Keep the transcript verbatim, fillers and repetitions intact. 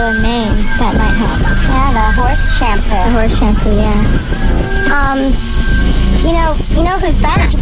oil in Maine that might help. Yeah, the horse shampoo. The horse shampoo, yeah. Um, you know, you know who's back?